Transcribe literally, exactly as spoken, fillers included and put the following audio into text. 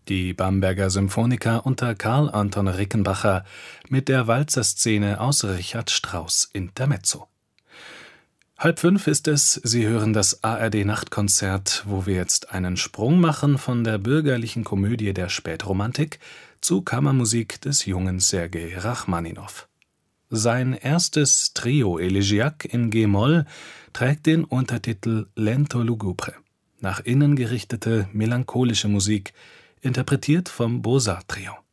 Die Bamberger Symphoniker unter Karl Anton Rickenbacher mit der Walzerszene aus Richard Strauss Intermezzo. Halb fünf ist es, Sie hören das A R D-Nachtkonzert, wo wir jetzt einen Sprung machen von der bürgerlichen Komödie der Spätromantik zu Kammermusik des jungen Sergei Rachmaninow. Sein erstes Trio Elegiac in G-Moll trägt den Untertitel Lento lugubre, nach innen gerichtete melancholische Musik, interpretiert vom Beaux-Arts Trio.